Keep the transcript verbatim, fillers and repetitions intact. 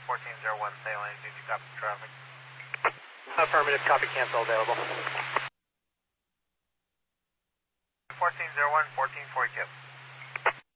fourteen zero one, Saline, did you copy traffic? Affirmative, copy, cancel available. fourteen zero one, fourteen forty-two.